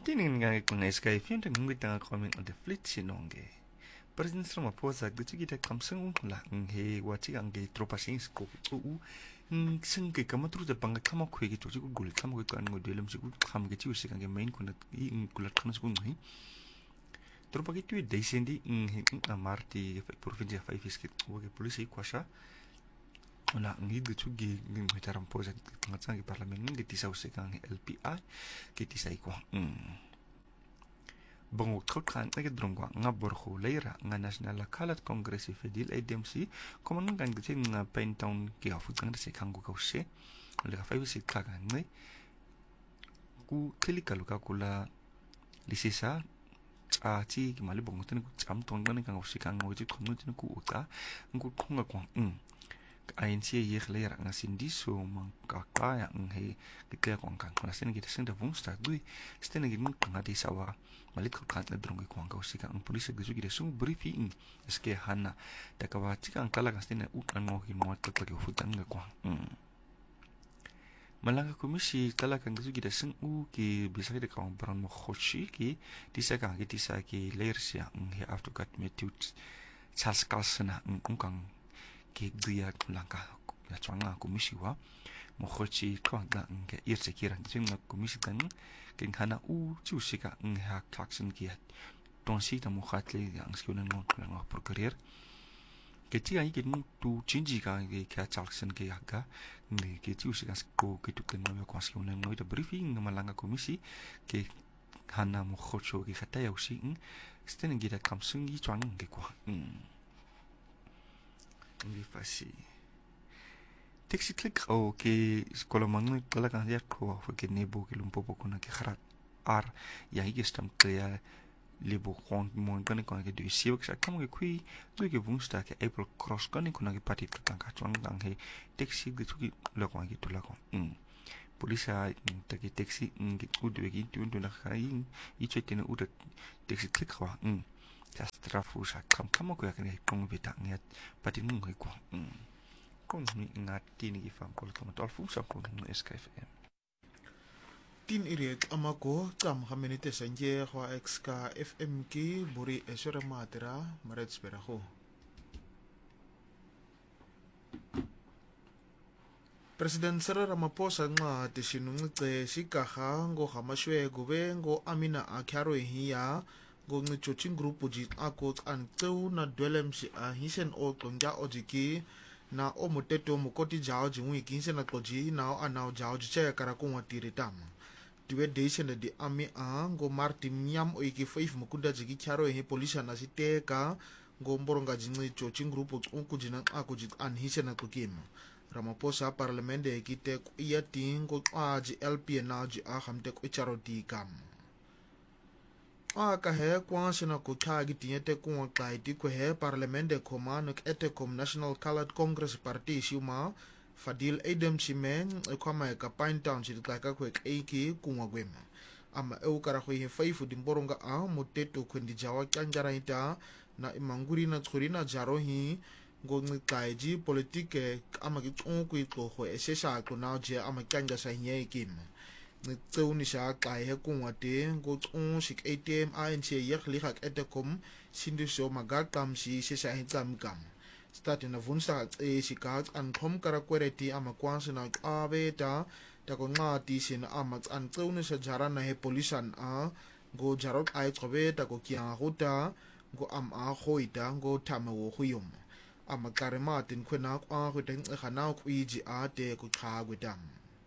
Tienen con Sky Fiente Mungita coming on the fleet Sinonge. President Ramaphosa, the Chigita Kamsung, La He, Wachigange, Tropasins, Kopu, Sink, come through the Banga Kama Quake to Google, come with Gan Modelum, come get you sick and main in Kulatans Bungi. Tropagatu, they send in Marti, Provincia 5 is work police quasha. La ngid tu gi ngitaram posa ngatsangi parlament ngiti sa usekang LPI kiti sa ikwa bongo khotkan ngi drongwa nga borho leira nga national kalat congress fedil ADMC komon nga ngiti nga pentown ki afutang se kangu kause le fa bisi kaga ngai ku klikalu ka kula lisisa ti ki mali bongo tin ku cham ton ngani kang usekang ngoji khonu tin ku uta ngu khonga kwa ANC year nga sindiso mangkaka yang he kita kuangkan kuna sen kita sen da vungsta dui stene gi mung nga di sawa malit ko kan na drong ko angka usika ang polisi gi sugi sung briefing eske hana da ka wa tika ang kala ka stene utan ngo gi mo ta ka futan nga kwa malanga komisi kala kan gi sugi da sung ki bisa ki ka bran mo khoshi ki disa ka gi disa ki layer sia he after got me to Charles Carlson kang ke dia kulangka ya changa komisi wa mo khochi kwanga nge irse kiran jinga komisi kan ken hana chu sika ha taxin ki ton si ta mo khatli yang skionan mo kulanga por career ke ti ai ken tu chinji ka ke ka taxin ke aga nge ke chu sika ko ke tu ken mo kwa skionan mo ita briefing malanga komisi ke hana mo khocho ki khata ya usi sten ngi da kamsungi chwang nge kwa Fasi. Taxi click que colomano la candia ko que nebo que lumpo kuna que khrat ar ya higestam crea libo kon mon kan ko ke du siok sa kam ke kui du ke vungsta ke April cross kan ko na ke party ka ka chang dang he taxi de tu ki la ko ki tu la ko polisa ta ke taxi ke udu ke tu na khai I chekene udu taxi click wa Strafu sa kam ko ya kene kong vita ngat patin ngoi ko kon mi ngat tini ki fam ko to fu sa ko SKFM tin iriek amako tam kamenite sanje kwa xka FM ki buri esore matera maret speraho President Cyril Ramaphosa nga tisinungce sikaha ngo hamashwe gobe ngo amina akyaro hiya go ngi chochin group ji akot an teu na dwelem si a hisen o tonja ojiki na o moteto mokoti jao ji wi kinse na koji na anao jao ji che kara ko watire tam tiwe deisen de ami a go marti miam o iki faif mukunda jiki kyaro he polisa na siteka go mboronga ji ngi chochin group o kujina akoji an hisen na kokim Ramaphosa parlamente kite ku iya tingo aji LP na ji a hamte ko charoti kam ka he kwa sina ko thagi tiete ko kaiti ko he parlamente komano ete kom National Colored Congress Party shuma Fadil Adam Simen ko ma ka Pine Town sit ka ko eki kunwa gwema ama e ukara ko he faifu dimboronga a moteto ko ndi jawa kanjara ita na imanguri na tsorina jarohi go ngikaiji politike ama ki tsoku ko esesa ko na je ama kanga sa nyekim tseu ni sha ka he kunwa te go tson sik ATM ANC yek likhak etekom sindisho magakam si sesa hitam kam start na vunsa e sikat an khom kara kwereti ama kwansa na abeta ta ko ngati sin ama an tseu ni sha jarana he polisan a go jarot ai khobe ta ko kya hota go am a khoita go thama wo khuyum ama karema tin khona kwa go teng khana ku iji a te ku kha gwedam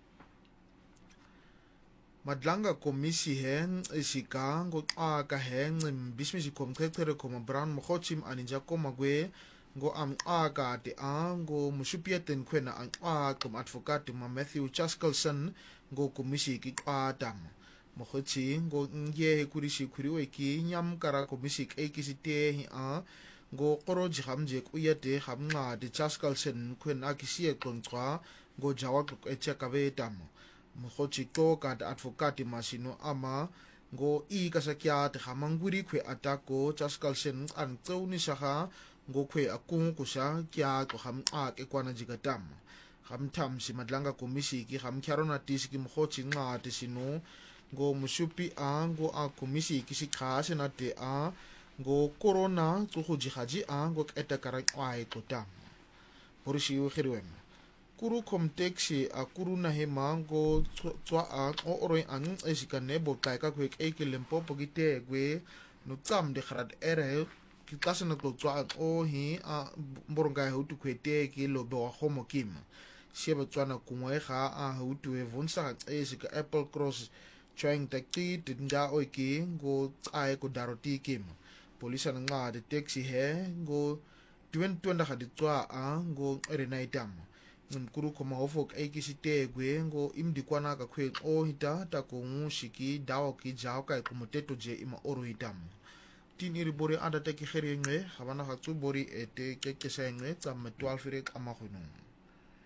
madlanga komisi hen isika ngo ka hen business komkhetere koma brand mochochim aninja koma gwe ngo am ka te ngo musupieten khwena an kom advocate ma Matthew Chaskelson ngo komisi ki tam mochochi ngo nge kurishi kuriwe ki nyam kara komisi ke kisite hi ngo qoro jhamje kuyate hamnga de Chaskelson khwena kisi kontra ngo jawak echeka be tam mochochi to ka advocate masino ama ngo kasakya te hamanguri kwe atako Chaskelson an tsauni saha ngo kwe akung kusa kya to ham ke kwana jigatam ham tham si madlanga komisi ki ham kharona tisiki mochochi nga te sino ngo musupi a ngo a komisi kisikha na te a ngo corona tsugo jihaji a ngo eta kara ai tota horishi u khirwem kuru komteksi a kuru na he mango tswa a oroi an esikane bo taika kwek ekelempo pogite gwe no tsam de kharat ere ki klasana to tswa o hi a boronga ho tu kwete ki lo bo khomo kim sheba tswana kungwe ga a ho tu e vonsa esika apple cross trying takti tinda oiki go ai ko daroti kim polisa nga de taxi he go 2020 ga di tswa a go renaitam ngkuru koma hofok aikisite gwe ngo imdikwana ka khwe o hita ta ko shiki dawo ki jaw ka ko moteto je ima oro hitam tiniri bori anda te ki khere ngwe habana ha tsu bori ete ke ke sa ngwe tsa 12 rek ama khunung